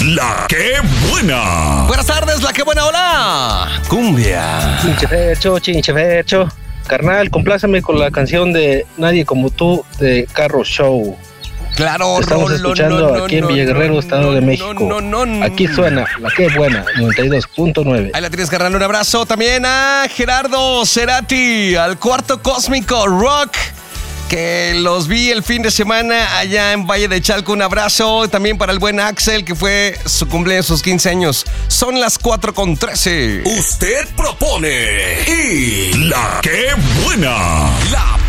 La que buena. Buenas tardes, la que buena, hola. Cumbia. Chinchefercho. Carnal, compláceme con la canción de Nadie Como Tú de Carro Show. Claro, Estamos escuchando aquí en Villaguerrero, Estado de México. Aquí suena La que buena, 92.9. Ahí la tienes, carnal. Un abrazo también a Gerardo Cerati, al Cuarto Cósmico Rock, que los vi el fin de semana allá en Valle de Chalco. Un abrazo también para el buen Axel, que fue su cumpleaños, sus 15 años. Son las 4:13. Usted propone y La que buena. La